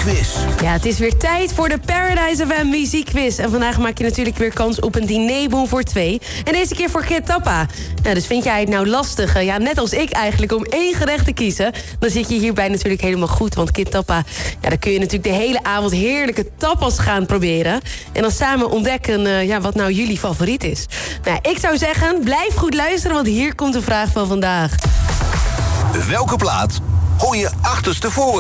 muziekquiz. Ja, het is weer tijd voor de Paradise FM muziekquiz. En vandaag maak je natuurlijk weer kans op een dinerbon voor 2. En deze keer voor Kid Tappa. Nou, dus vind jij het nou lastig, ja, net als ik eigenlijk, om 1 gerecht te kiezen? Dan zit je hierbij natuurlijk helemaal goed. Want Kid Tappa, ja, dan kun je natuurlijk de hele avond heerlijke tapas gaan proberen. En dan samen ontdekken wat nou jullie favoriet is. Nou, ik zou zeggen, blijf goed luisteren, want hier komt de vraag van vandaag. Welke plaat hoor je achterstevoren?